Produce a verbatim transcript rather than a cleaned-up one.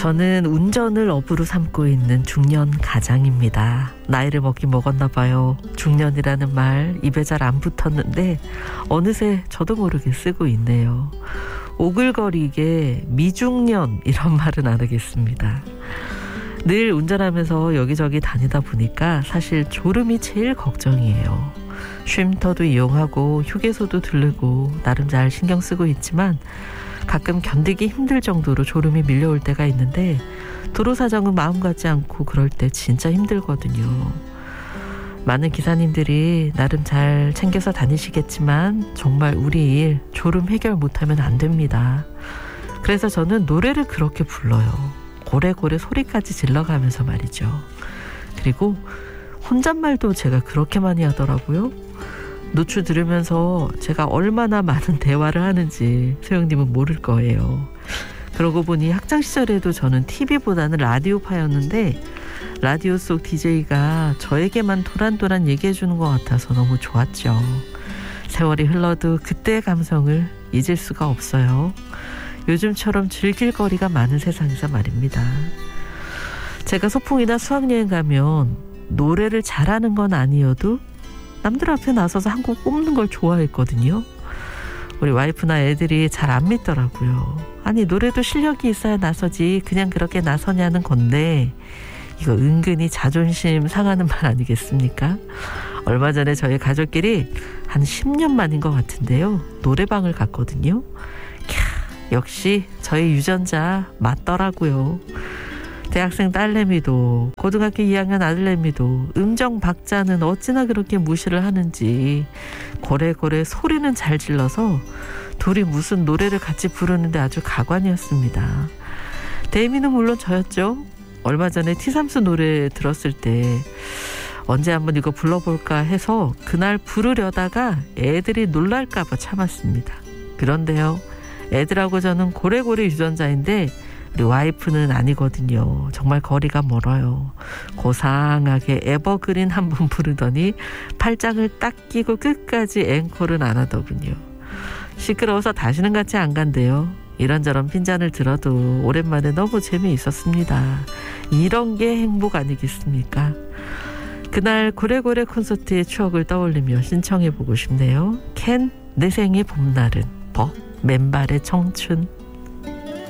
저는 운전을 업으로 삼고 있는 중년 가장입니다. 나이를 먹긴 먹었나 봐요. 중년이라는 말 입에 잘 안 붙었는데 어느새 저도 모르게 쓰고 있네요. 오글거리게 미중년 이런 말은 안 하겠습니다. 늘 운전하면서 여기저기 다니다 보니까 사실 졸음이 제일 걱정이에요. 쉼터도 이용하고 휴게소도 들르고 나름 잘 신경 쓰고 있지만 가끔 견디기 힘들 정도로 졸음이 밀려올 때가 있는데 도로 사정은 마음 같지 않고 그럴 때 진짜 힘들거든요. 많은 기사님들이 나름 잘 챙겨서 다니시겠지만 정말 우리 일 졸음 해결 못하면 안 됩니다. 그래서 저는 노래를 그렇게 불러요. 고래고래 소리까지 질러가면서 말이죠. 그리고 혼잣말도 제가 그렇게 많이 하더라고요. 노출 들으면서 제가 얼마나 많은 대화를 하는지 소영님은 모를 거예요. 그러고 보니 학창시절에도 저는 티비보다는 라디오파였는데 라디오 속 디제이가 저에게만 도란도란 얘기해주는 것 같아서 너무 좋았죠. 세월이 흘러도 그때의 감성을 잊을 수가 없어요. 요즘처럼 즐길 거리가 많은 세상에서 말입니다. 제가 소풍이나 수학여행 가면 노래를 잘하는 건 아니어도 남들 앞에 나서서 한 곡 꼽는 걸 좋아했거든요. 우리 와이프나 애들이 잘 안 믿더라고요. 아니 노래도 실력이 있어야 나서지 그냥 그렇게 나서냐는 건데 이거 은근히 자존심 상하는 말 아니겠습니까? 얼마 전에 저희 가족끼리 한 십 년 만인 것 같은데요. 노래방을 갔거든요. 캬, 역시 저희 유전자 맞더라고요. 대학생 딸내미도 고등학교 이 학년 아들내미도 음정 박자는 어찌나 그렇게 무시를 하는지 고래고래 소리는 잘 질러서 둘이 무슨 노래를 같이 부르는데 아주 가관이었습니다. 대미는 물론 저였죠. 얼마 전에 티삼수 노래 들었을 때 언제 한번 이거 불러볼까 해서 그날 부르려다가 애들이 놀랄까 봐 참았습니다. 그런데요, 애들하고 저는 고래고래 유전자인데 우리 와이프는 아니거든요. 정말 거리가 멀어요. 고상하게 에버그린 한번 부르더니 팔짱을 딱 끼고 끝까지 앵콜은 안 하더군요. 시끄러워서 다시는 같이 안 간대요. 이런저런 핀잔을 들어도 오랜만에 너무 재미있었습니다. 이런 게 행복 아니겠습니까? 그날 고래고래 콘서트의 추억을 떠올리며 신청해보고 싶네요. 캔, 내 생의 봄날은, 버, 맨발의 청춘.